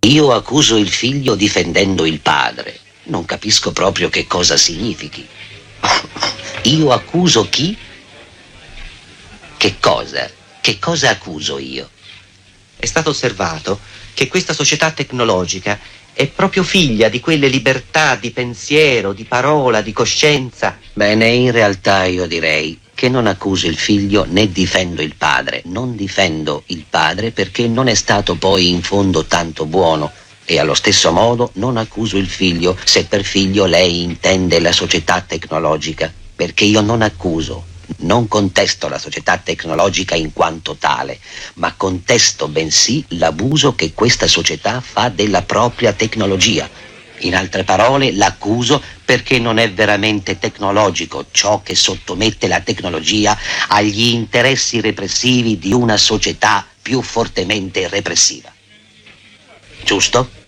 Io accuso il figlio difendendo il padre. Non capisco proprio che cosa significhi. Io accuso chi? Che cosa? Che cosa accuso io? È stato osservato che questa società tecnologica è proprio figlia di quelle libertà di pensiero, di parola, di coscienza. Bene, in realtà io direi che non accuso il figlio né difendo il padre. Non difendo il padre perché non è stato poi in fondo tanto buono. E allo stesso modo non accuso il figlio se per figlio lei intende la società tecnologica, perché io non accuso, non contesto la società tecnologica in quanto tale, ma contesto bensì l'abuso che questa società fa della propria tecnologia. In altre parole, l'accuso perché non è veramente tecnologico ciò che sottomette la tecnologia agli interessi repressivi di una società più fortemente repressiva. Giusto?